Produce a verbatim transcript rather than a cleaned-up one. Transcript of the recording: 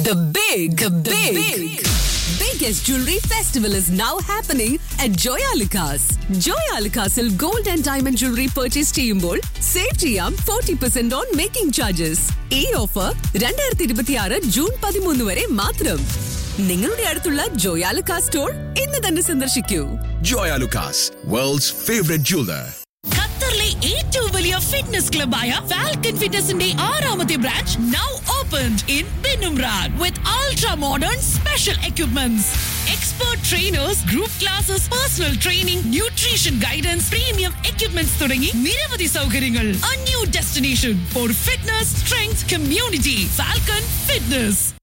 The big, the big, big, biggest jewelry festival is now happening at Joyalukas. Joyalukasil gold and diamond jewelry purchase ചെയ്യുമ്പോൾ save ചെയ്യാം forty percent on making charges. ഈ offer രണ്ടായിരത്തി ഇരുപത്തിയാറ് June പതിമൂന്ന് വരെ മാത്രം. നിങ്ങളുടെ അടുത്തുള്ള ജോയാലുക്കാസ് സ്റ്റോർ ഇന്ന് തന്നെ സന്ദർശിക്കൂ. Joyalukas, world's favorite jeweler. ഖത്തറിലെ ഏറ്റവും വലിയ ഫിറ്റ്നസ് ക്ലബായ ഫാൽക്കൺ ഫിറ്റ്നസിന്റെ ആറാമത്തെ branch now opened in ബിനുംറാൻ with ultra modern special equipments. Expert trainers, group classes, personal training, nutrition guidance, premium equipments തുടങ്ങി നിരവധി സൗകര്യങ്ങൾ. A new destination for fitness, strength, community. Falcon Fitness.